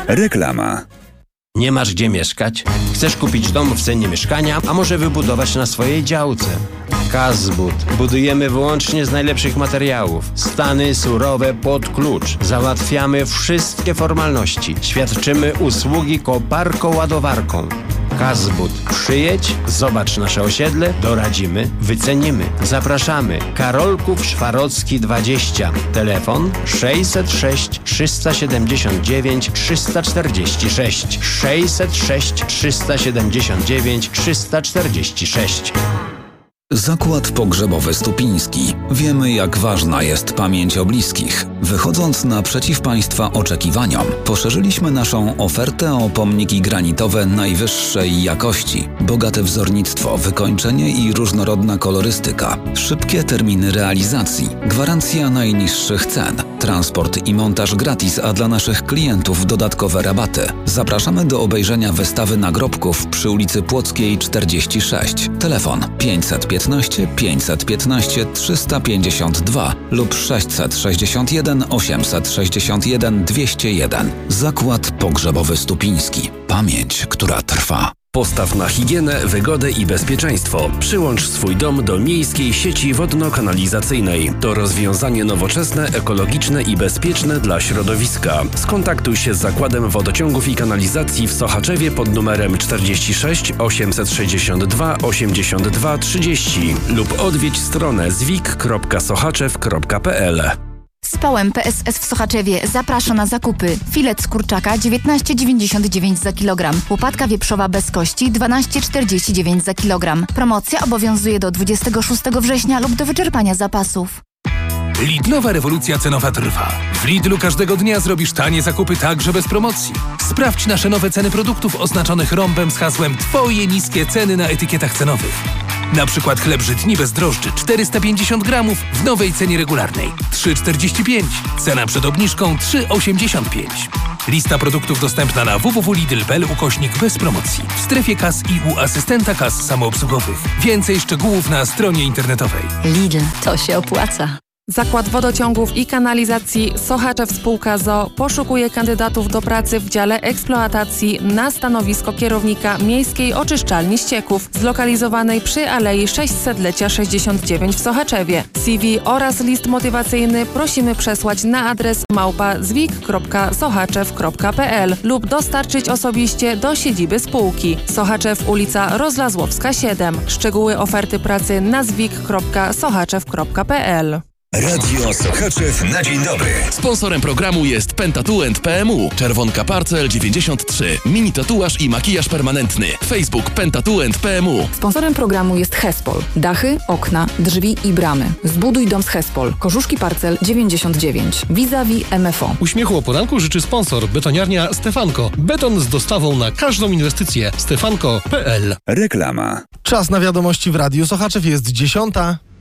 Reklama. Nie masz gdzie mieszkać? Chcesz kupić dom w cenie mieszkania, a może wybudować na swojej działce? Kazbud. Budujemy wyłącznie z najlepszych materiałów. Stany surowe pod klucz. Załatwiamy wszystkie formalności. Świadczymy usługi koparką-ładowarką. Kazbud. Przyjedź, zobacz nasze osiedle, doradzimy, wycenimy. Zapraszamy. Karolków Szwarocki 20. Telefon 606 379 346. 606 379 346. Zakład Pogrzebowy Stupiński. Wiemy, jak ważna jest pamięć o bliskich. Wychodząc naprzeciw Państwa oczekiwaniom, poszerzyliśmy naszą ofertę o pomniki granitowe najwyższej jakości. Bogate wzornictwo, wykończenie i różnorodna kolorystyka. Szybkie terminy realizacji. Gwarancja najniższych cen. Transport i montaż gratis, a dla naszych klientów dodatkowe rabaty. Zapraszamy do obejrzenia wystawy nagrobków przy ulicy Płockiej 46. Telefon 515 515 352 lub 661 861 201. Zakład Pogrzebowy Stupiński. Pamięć, która trwa. Postaw na higienę, wygodę i bezpieczeństwo. Przyłącz swój dom do miejskiej sieci wodno-kanalizacyjnej. To rozwiązanie nowoczesne, ekologiczne i bezpieczne dla środowiska. Skontaktuj się z Zakładem Wodociągów i Kanalizacji w Sochaczewie pod numerem 46 862 82 30 lub odwiedź stronę zwik.sochaczew.pl. Spałem PSS w Sochaczewie zaprasza na zakupy. Filet z kurczaka 19,99 za kilogram. Łopatka wieprzowa bez kości 12,49 za kilogram. Promocja obowiązuje do 26 września lub do wyczerpania zapasów. Lidlowa rewolucja cenowa trwa. W Lidlu każdego dnia zrobisz tanie zakupy także bez promocji. Sprawdź nasze nowe ceny produktów oznaczonych rąbem z hasłem Twoje niskie ceny na etykietach cenowych. Na przykład chleb żytni bez drożdży 450 gramów w nowej cenie regularnej 3,45. Cena przed obniżką 3,85. Lista produktów dostępna na www.lidl.pl/bez promocji. W strefie kas i u asystenta kas samoobsługowych. Więcej szczegółów na stronie internetowej. Lidl, to się opłaca. Zakład Wodociągów i Kanalizacji Sochaczew Spółka ZOO poszukuje kandydatów do pracy w dziale eksploatacji na stanowisko kierownika miejskiej oczyszczalni ścieków zlokalizowanej przy Alei 600-lecia 69 w Sochaczewie. CV oraz list motywacyjny prosimy przesłać na adres zwik.sochaczew.pl lub dostarczyć osobiście do siedziby spółki. Sochaczew, ulica Rozlazłowska 7. Szczegóły oferty pracy na zwik.sochaczew.pl. Radio Sochaczew na dzień dobry. Sponsorem programu jest Pentatouent PMU. Czerwonka Parcel 93. Mini tatuaż i makijaż permanentny. Facebook Pentatouent PMU. Sponsorem programu jest Hespol. Dachy, okna, drzwi i bramy. Zbuduj dom z Hespol. Korzuszki Parcel 99. Vis-a-vis MFO. Uśmiechu o poranku życzy sponsor. Betoniarnia Stefanko. Beton z dostawą na każdą inwestycję. Stefanko.pl. Reklama. Czas na wiadomości w Radiu Sochaczew jest 10.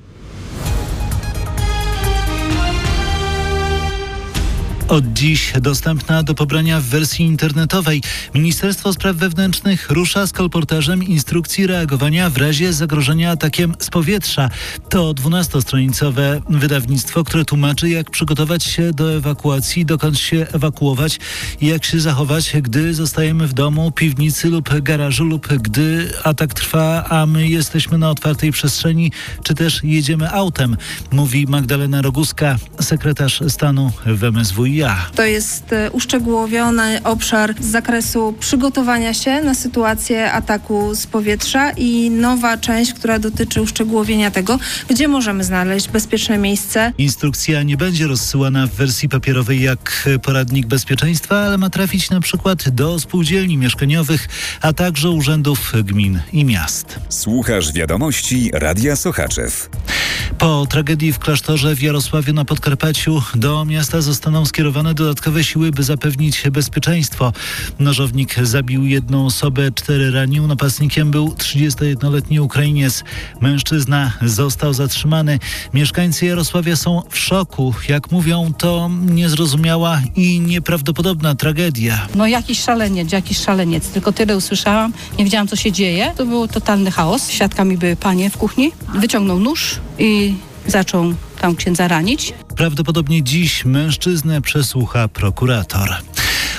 Od dziś dostępna do pobrania w wersji internetowej. Ministerstwo Spraw Wewnętrznych rusza z kolportażem instrukcji reagowania w razie zagrożenia atakiem z powietrza. To 12-stronicowe wydawnictwo, które tłumaczy, jak przygotować się do ewakuacji, dokąd się ewakuować i jak się zachować, gdy zostajemy w domu, piwnicy lub garażu lub gdy atak trwa, a my jesteśmy na otwartej przestrzeni, czy też jedziemy autem, mówi Magdalena Roguska, sekretarz stanu w MSWiA. To jest uszczegółowiony obszar z zakresu przygotowania się na sytuację ataku z powietrza i nowa część, która dotyczy uszczegółowienia tego, gdzie możemy znaleźć bezpieczne miejsce. Instrukcja nie będzie rozsyłana w wersji papierowej jak poradnik bezpieczeństwa, ale ma trafić na przykład do spółdzielni mieszkaniowych, a także urzędów gmin i miast. Słuchasz wiadomości Radia Sochaczew. Po tragedii w klasztorze w Jarosławiu na Podkarpaciu do miasta zostaną skierowane dodatkowe siły, by zapewnić bezpieczeństwo. Nożownik zabił jedną osobę, 4 ranił. Napastnikiem był 31-letni Ukrainiec. Mężczyzna został zatrzymany. Mieszkańcy Jarosławia są w szoku. Jak mówią, to niezrozumiała i nieprawdopodobna tragedia. No jakiś szaleniec. Tylko tyle usłyszałam. Nie wiedziałam, co się dzieje. To był totalny chaos. Świadkami były panie w kuchni. Wyciągnął nóż i zaczął tam księdza ranić. Prawdopodobnie dziś mężczyznę przesłucha prokurator.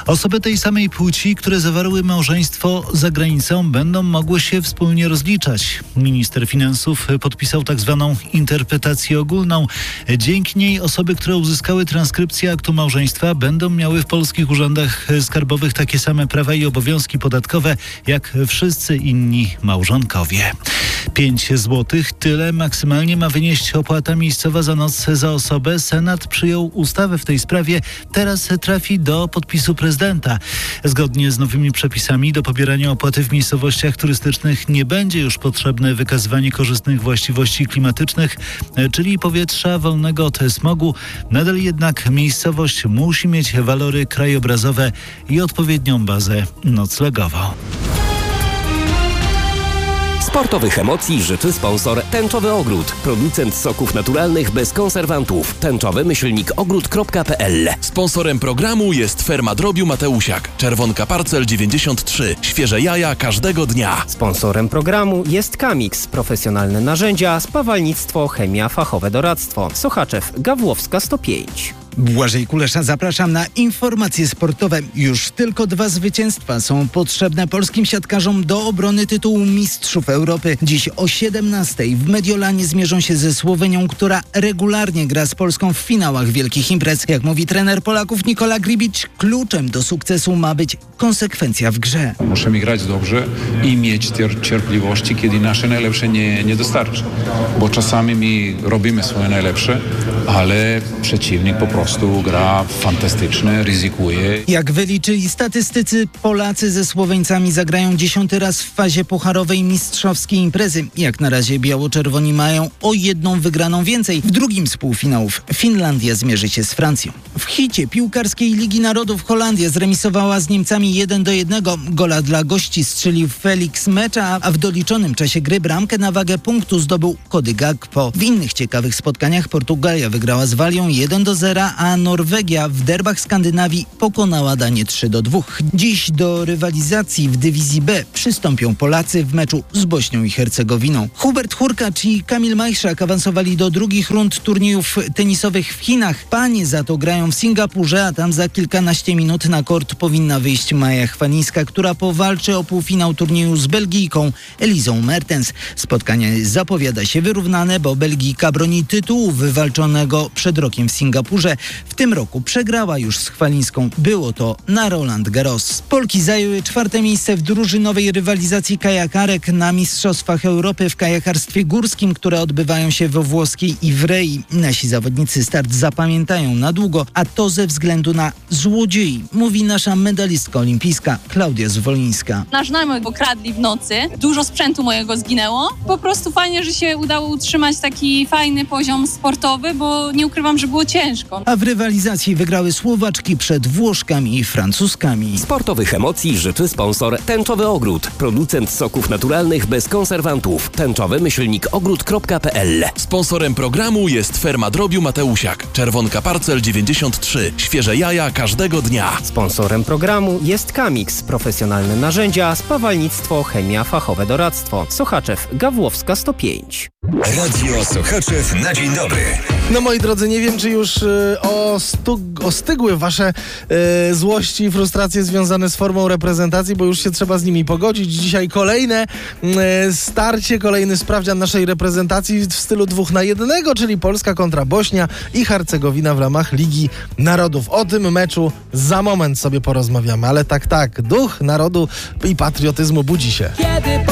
Osoby tej samej płci, które zawarły małżeństwo za granicą, będą mogły się wspólnie rozliczać. Minister finansów podpisał tak zwaną interpretację ogólną. Dzięki niej osoby, które uzyskały transkrypcję aktu małżeństwa, będą miały w polskich urzędach skarbowych takie same prawa i obowiązki podatkowe jak wszyscy inni małżonkowie. 5 zł, tyle maksymalnie ma wynieść opłata miejscowa za noc za osobę. Senat przyjął ustawę w tej sprawie. Teraz trafi do podpisu prezydenta. Zgodnie z nowymi przepisami do pobierania opłaty w miejscowościach turystycznych nie będzie już potrzebne wykazywanie korzystnych właściwości klimatycznych, czyli powietrza wolnego od smogu. Nadal jednak miejscowość musi mieć walory krajobrazowe i odpowiednią bazę noclegową. Sportowych emocji życzy sponsor Tęczowy Ogród. Producent soków naturalnych bez konserwantów. tęczowy-ogród.pl. Sponsorem programu jest Ferma Drobiu Mateusiak. Czerwonka Parcel 93. Świeże jaja każdego dnia. Sponsorem programu jest Kamix. Profesjonalne narzędzia, spawalnictwo, chemia, fachowe doradztwo. Sochaczew, Gawłowska 105. Błażej Kulesza, zapraszam na informacje sportowe. Już tylko 2 zwycięstwa są potrzebne polskim siatkarzom do obrony tytułu Mistrzów Europy. Dziś o 17:00 w Mediolanie zmierzą się ze Słowenią, która regularnie gra z Polską w finałach wielkich imprez. Jak mówi trener Polaków Nikola Grbić, kluczem do sukcesu ma być konsekwencja w grze. Musimy grać dobrze i mieć cierpliwości, kiedy nasze najlepsze nie dostarczy. Bo czasami my robimy swoje najlepsze, ale przeciwnik po prostu gra fantastycznie, ryzykuje. Jak wyliczyli statystycy, Polacy ze Słoweńcami zagrają 10. raz w fazie pucharowej mistrzowskiej imprezy. Jak na razie biało-czerwoni mają o 1 wygraną więcej. W drugim z półfinałów Finlandia zmierzy się z Francją. W hicie piłkarskiej Ligi Narodów Holandia zremisowała z Niemcami 1-1. Gola dla gości strzelił Felix Mecza, a w doliczonym czasie gry bramkę na wagę punktu zdobył Cody Gakpo. W innych ciekawych spotkaniach Portugalia wygrała z Walią 1-0, a Norwegia w derbach Skandynawii pokonała Danię 3-2. Dziś do rywalizacji w dywizji B przystąpią Polacy w meczu z Bośnią i Hercegowiną. Hubert Hurkacz i Kamil Majszak awansowali do drugich rund turniejów tenisowych w Chinach. Panie za to grają w Singapurze, a tam za kilkanaście minut na kort powinna wyjść Maja Chwalińska, która powalczy o półfinał turnieju z Belgijką Elizą Mertens. Spotkanie zapowiada się wyrównane, bo Belgijka broni tytułu wywalczonego przed rokiem w Singapurze. W tym roku przegrała już z Chwalińską. Było to na Roland Garros. Polki zajęły 4. miejsce w drużynowej rywalizacji kajakarek na Mistrzostwach Europy w kajakarstwie górskim, które odbywają się we włoskiej Ivrei. Nasi zawodnicy start zapamiętają na długo, a to ze względu na złodziei, mówi nasza medalistka olimpijska Klaudia Zwolińska. Nasz namiot okradli w nocy, dużo sprzętu mojego zginęło. Po prostu fajnie, że się udało utrzymać taki fajny poziom sportowy, bo nie ukrywam, że było ciężko. A w rywalizacji wygrały Słowaczki przed Włoszkami i Francuzkami. Sportowych emocji życzy sponsor Tęczowy Ogród. Producent soków naturalnych bez konserwantów. tęczowy-ogród.pl. Sponsorem programu jest Ferma Drobiu Mateusiak. Czerwonka Parcel 93. Świeże jaja każdego dnia. Sponsorem programu jest Kamix. Profesjonalne narzędzia, spawalnictwo, chemia, fachowe doradztwo. Sochaczew, Gawłowska 105. Radio Sochaczew na dzień dobry. No moi drodzy, nie wiem, czy już ostygły wasze złości i frustracje związane z formą reprezentacji, bo już się trzeba z nimi pogodzić. Dzisiaj kolejne starcie, kolejny sprawdzian naszej reprezentacji w stylu 2 na 1, czyli Polska kontra Bośnia i Hercegowina w ramach Ligi Narodów. O tym meczu za moment sobie porozmawiamy, ale tak, duch narodu i patriotyzmu budzi się.